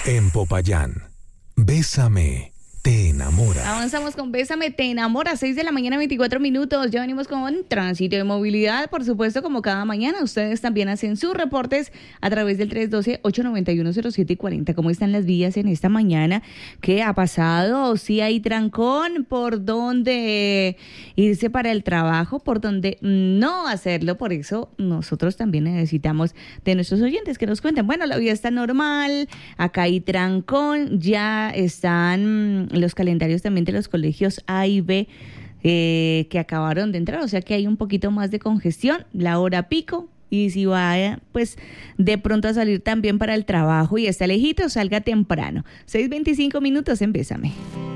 En Popayán, Bésame, te enamora. Avanzamos con Bésame, te enamora, 6 de la mañana, 24 minutos. Ya venimos con tránsito de movilidad, por supuesto, como cada mañana. Ustedes también hacen sus reportes a través del 312-891-0740. ¿Cómo están las vías en esta mañana? ¿Qué ha pasado? ¿Sí hay trancón? ¿Por dónde irse para el trabajo? ¿Por dónde no hacerlo? Por eso nosotros también necesitamos de nuestros oyentes que nos cuenten. Bueno, la vía está normal, acá hay trancón, ya están los calendarios también de los colegios A y B que acabaron de entrar, o sea que hay un poquito más de congestión, la hora pico, y si va pues de pronto a salir también para el trabajo y está lejito, salga temprano. 6:25 minutos en Bésame.